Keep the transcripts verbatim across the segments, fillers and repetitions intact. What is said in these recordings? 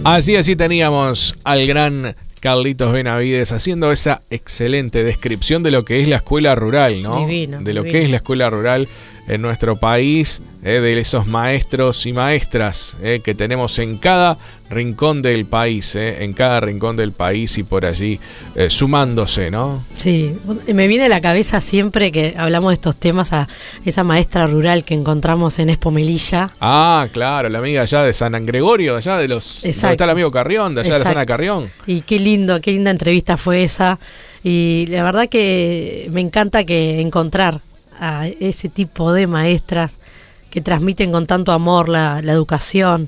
Así, así teníamos al gran Carlitos Benavides haciendo esa excelente descripción de lo que es la escuela rural, ¿no? Divino, de lo divino. que es la escuela rural en nuestro país, eh, de esos maestros y maestras eh, que tenemos en cada rincón del país, eh, en cada rincón del país y por allí eh, sumándose, ¿no? Sí, me viene a la cabeza siempre que hablamos de estos temas a esa maestra rural que encontramos en Expo Melilla. Ah, claro, la amiga allá de San Gregorio, allá de los... Exacto. Donde está el amigo Carrión, de allá Exacto. de la zona de Carrión. Y qué lindo, qué linda entrevista fue esa. Y la verdad que me encanta que encontrar a ese tipo de maestras que transmiten con tanto amor la, la educación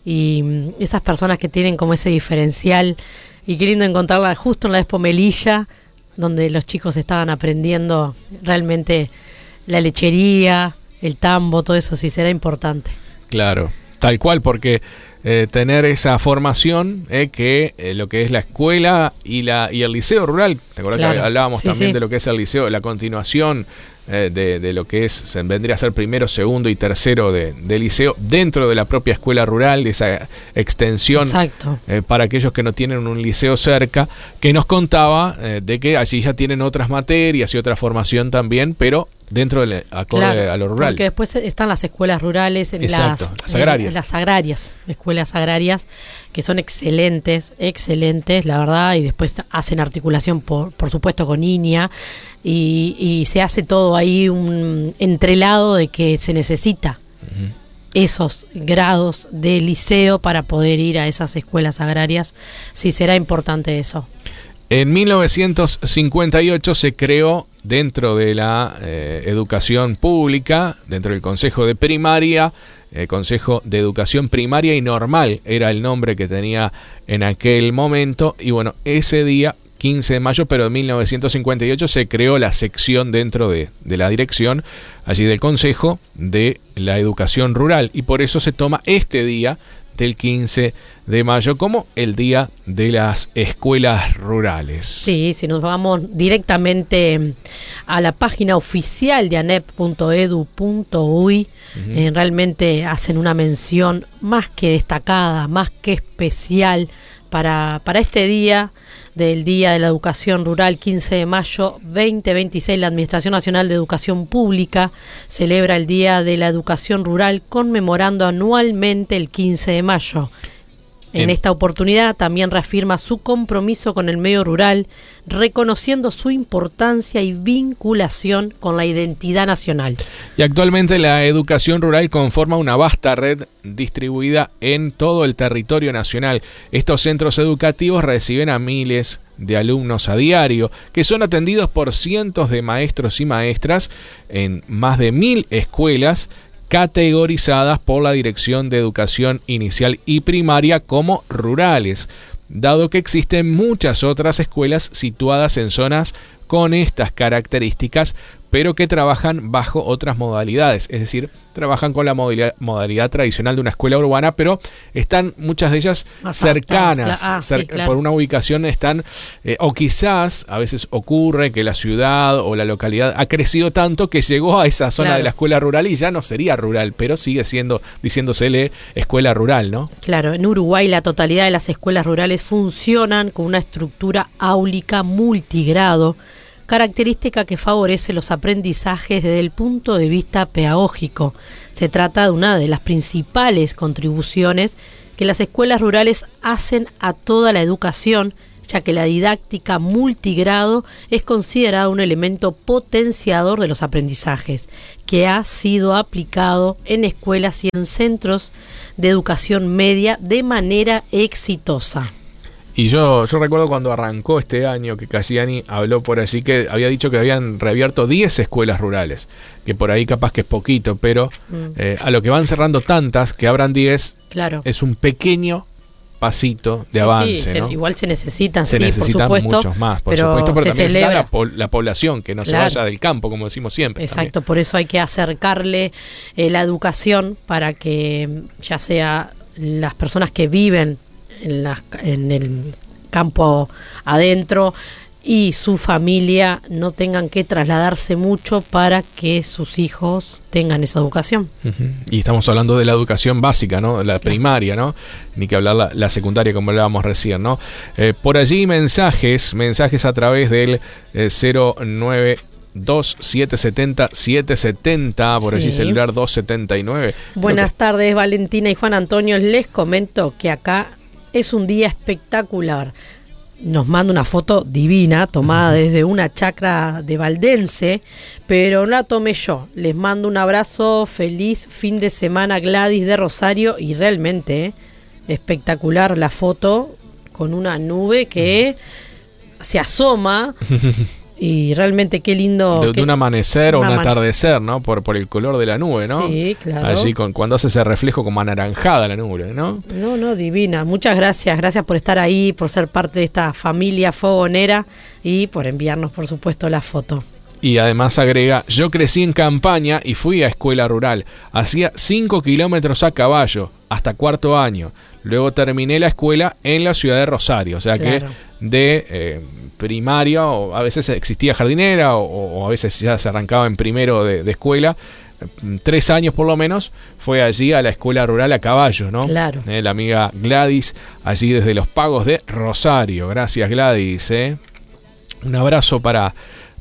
y esas personas que tienen como ese diferencial. Y qué lindo encontrarla justo en la Expo Melilla, donde los chicos estaban aprendiendo realmente la lechería, el tambo, todo eso sí será importante. Claro, tal cual, porque eh, tener esa formación, eh, que eh, lo que es la escuela y la y el liceo rural, ¿te acuerdas Claro. que hablábamos Sí, también sí. de lo que es el liceo, la continuación eh, de, de lo que es, se vendría a ser primero, segundo y tercero de, de liceo dentro de la propia escuela rural, de esa extensión Exacto. eh, para aquellos que no tienen un liceo cerca, que nos contaba eh, de que allí ya tienen otras materias y otra formación también, pero dentro del acorde Claro, a lo rural. porque después están las escuelas rurales, Exacto, las, las agrarias. eh, las agrarias, escuelas agrarias, que son excelentes, excelentes, la verdad, y después hacen articulación, por, por supuesto, con I N I A, y, y se hace todo ahí un entrelado de que se necesita Ujú. esos grados de liceo para poder ir a esas escuelas agrarias. Sí, será importante eso. En mil novecientos cincuenta y ocho se creó dentro de la eh, educación pública, dentro del Consejo de Primaria, el Consejo de Educación Primaria y Normal era el nombre que tenía en aquel momento, y bueno, ese día, quince de mayo, pero de mil novecientos cincuenta y ocho, se creó la sección dentro de, de la dirección, allí del Consejo de la Educación Rural, y por eso se toma este día del quince de mayo como el Día de las Escuelas Rurales. Sí, si nos vamos directamente a la página oficial de anep punto edu punto uy, uh-huh. eh, realmente hacen una mención más que destacada, más que especial para, para este día del Día de la Educación Rural, quince de mayo veinte veintiséis. La Administración Nacional de Educación Pública celebra el Día de la Educación Rural conmemorando anualmente el quince de mayo. En En esta oportunidad también reafirma su compromiso con el medio rural, reconociendo su importancia y vinculación con la identidad nacional. Y actualmente la educación rural conforma una vasta red distribuida en todo el territorio nacional. Estos centros educativos reciben a miles de alumnos a diario, que son atendidos por cientos de maestros y maestras en más de mil escuelas, categorizadas por la Dirección de Educación Inicial y Primaria como rurales, dado que existen muchas otras escuelas situadas en zonas con estas características, pero que trabajan bajo otras modalidades, es decir, trabajan con la modalidad, modalidad tradicional de una escuela urbana, pero están muchas de ellas Más cercanas, apta, ah, cer- sí, claro. por una ubicación están, eh, o quizás a veces ocurre que la ciudad o la localidad ha crecido tanto que llegó a esa zona Claro. de la escuela rural y ya no sería rural, pero sigue siendo, diciéndosele escuela rural, ¿no? Claro, en Uruguay la totalidad de las escuelas rurales funcionan con una estructura áulica multigrado, característica que favorece los aprendizajes desde el punto de vista pedagógico. Se trata de una de las principales contribuciones que las escuelas rurales hacen a toda la educación, ya que la didáctica multigrado es considerada un elemento potenciador de los aprendizajes, que ha sido aplicado en escuelas y en centros de educación media de manera exitosa. Y yo, yo recuerdo cuando arrancó este año que Cassiani habló por allí que había dicho que habían reabierto diez escuelas rurales, que por ahí capaz que es poquito, pero Mm. eh, a lo que van cerrando tantas, que abran diez, Claro. es un pequeño pasito de Sí, avance, sí, se- ¿no? igual se necesitan, Se sí, necesitan por supuesto, muchos más, por pero supuesto, pero se también necesita celebra. la, po- la población, que no Claro. se vaya del campo, como decimos siempre. Exacto, también. por eso hay que acercarle eh, la educación para que ya sea las personas que viven en, las, en el campo adentro y su familia no tengan que trasladarse mucho para que sus hijos tengan esa educación. Uh-huh. Y estamos hablando de la educación básica, ¿no? La primaria, ¿no? Ni que hablar la, la secundaria, como hablábamos recién, ¿no? Eh, por allí mensajes, mensajes a través del eh, cero nueve dos siete siete cero siete siete cero, por allí sí. Celular dos setenta y nueve. Buenas que... tardes, Valentina y Juan Antonio. Les comento que acá es un día espectacular. Nos manda una foto divina tomada desde una chacra de Valdense, pero no la tomé yo. Les mando un abrazo, feliz fin de semana, Gladys de Rosario, y realmente eh, espectacular la foto con una nube que se asoma. Y realmente qué lindo. De, que, de un amanecer o un man... atardecer, ¿no? Por, por el color de la nube, ¿no? Sí, claro. Allí con, cuando hace ese reflejo como anaranjada la nube, ¿no? No, no, divina. Muchas gracias. Gracias por estar ahí, por ser parte de esta familia fogonera y por enviarnos, por supuesto, la foto. Y además agrega, yo crecí en campaña y fui a escuela rural. Hacía cinco kilómetros a caballo, hasta cuarto año. Luego terminé la escuela en la ciudad de Rosario. O sea claro. que de eh, primaria, o a veces existía jardinera, o, o a veces ya se arrancaba en primero de, de escuela. Tres años por lo menos fue allí a la escuela rural a caballo, ¿no? Claro. Eh, la amiga Gladys, allí desde los Pagos de Rosario. Gracias, Gladys. ¿eh? Un abrazo para...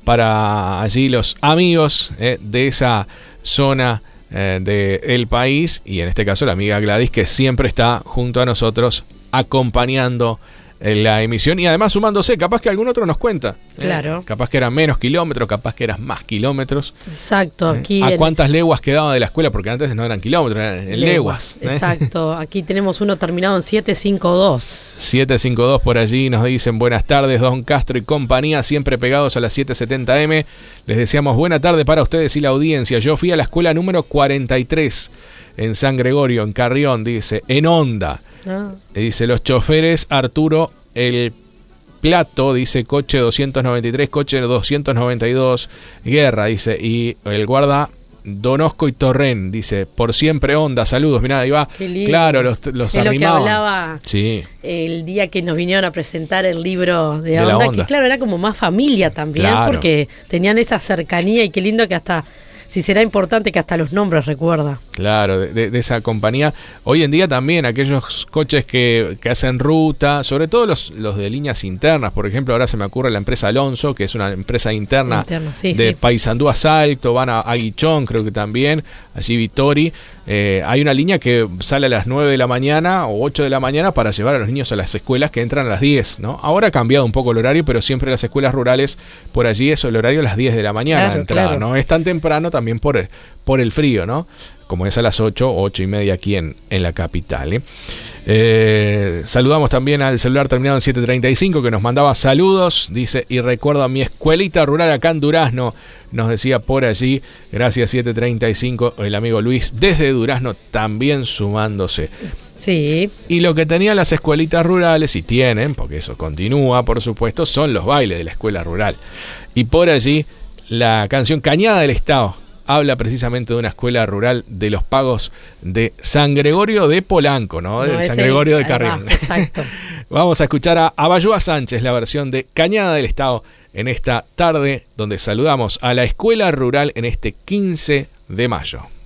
para allí los amigos eh, de esa zona eh, del país, y en este caso la amiga Gladys, que siempre está junto a nosotros acompañando eh, la emisión y además sumándose. Capaz que algún otro nos cuenta. Eh, claro. Capaz que eran menos kilómetros, capaz que eran más kilómetros. Exacto. Aquí eh, ¿A en... cuántas leguas quedaban de la escuela? Porque antes no eran kilómetros, eran en leguas. leguas. Exacto. Aquí tenemos uno terminado en siete cinco dos. siete cinco dos por allí nos dicen buenas tardes, Don Castro y compañía, siempre pegados a las siete setenta eme. Les deseamos buena tarde para ustedes y la audiencia. Yo fui a la escuela número cuarenta y tres en San Gregorio, en Carrión, dice, en Honda. Ah. Dice, los choferes Arturo El Plato, dice, coche doscientos noventa y tres, coche doscientos noventa y dos, Guerra, dice, y el guarda Donosco y Torren, dice, por siempre Honda, saludos, mirá, ahí va. Claro, los, los es arrimaban. Lo que hablaba sí. el día que nos vinieron a presentar el libro de, de Honda, Honda, que claro, era como más familia también, claro. porque tenían esa cercanía y qué lindo que hasta... Si será importante que hasta los nombres recuerda. Claro, de, de, de esa compañía. Hoy en día también aquellos coches que, que hacen ruta, sobre todo los, los de líneas internas. Por ejemplo, ahora se me ocurre la empresa Alonso, que es una empresa interna, interna sí, de sí. Paysandú a Salto, van a, a Guichón, creo que también, allí Vittori. Eh, hay una línea que sale a las nueve de la mañana o ocho de la mañana para llevar a los niños a las escuelas que entran a las diez, ¿no? Ahora ha cambiado un poco el horario, pero siempre las escuelas rurales, por allí es el horario a las diez de la mañana, claro, entrada, claro. No es tan temprano también por, por el frío, ¿no? Como es a las ocho, ocho y media aquí en, en la capital. ¿eh? Eh, saludamos también al celular terminado en siete treinta y cinco que nos mandaba saludos, dice, y recuerdo a mi escuelita rural acá en Durazno, nos decía por allí, gracias siete treinta y cinco, el amigo Luis desde Durazno también sumándose. Sí. Y lo que tenían las escuelitas rurales, y tienen, porque eso continúa por supuesto, son los bailes de la escuela rural. Y por allí la canción Cañada del Estado habla precisamente de una escuela rural de los Pagos de San Gregorio de Polanco, ¿no? De no, San Gregorio de Carrión. Va, exacto. Vamos a escuchar a Abayúa Sánchez, la versión de Cañada del Estado, en esta tarde donde saludamos a la escuela rural en este quince de mayo.